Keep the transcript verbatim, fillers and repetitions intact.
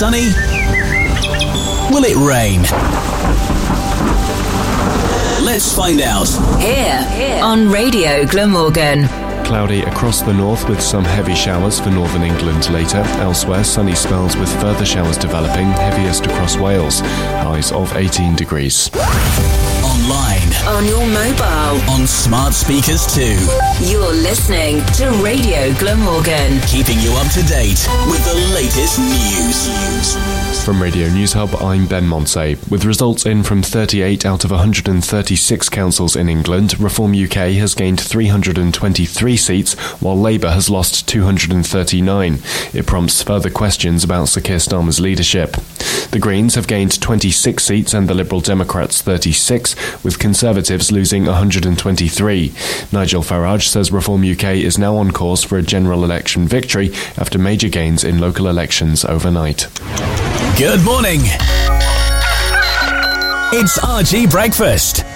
sunny? Will it rain? Let's find out. Here, here on Radio Glamorgan. Cloudy across the north with some heavy showers for northern England later. Elsewhere, sunny spells with further showers developing, heaviest across Wales. Highs of eighteen degrees. Online. On your mobile. On smart speakers too. You're listening to Radio Glamorgan. Keeping you up to date with the latest news. From Radio News Hub, I'm Ben Monsey. With results in from thirty-eight out of one hundred thirty-six councils in England, Reform U K has gained three hundred twenty-three seats, while Labour has lost two hundred thirty-nine. It prompts further questions about Sir Keir Starmer's leadership. The Greens have gained twenty-six seats and the Liberal Democrats thirty-six, with Conservatives losing one hundred twenty-three. Nigel Farage says Reform U K is now on course for a general election victory after major gains in local elections overnight. Good morning. It's R G Breakfast